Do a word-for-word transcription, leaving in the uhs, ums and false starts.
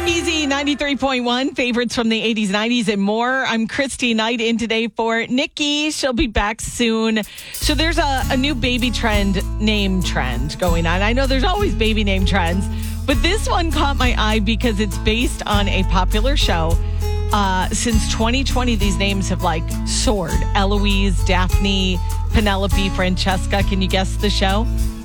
Easy ninety-three point one, favorites from the eighties, nineties, and more. I'm Christy Knight in today for Nikki. She'll be back soon. So there's a, a new baby trend, name trend going on. I know there's always baby name trends, but this one caught my eye because it's based on a popular show. Uh, since twenty twenty, these names have like soared. Eloise, Daphne, Penelope, Francesca. Can you guess the show?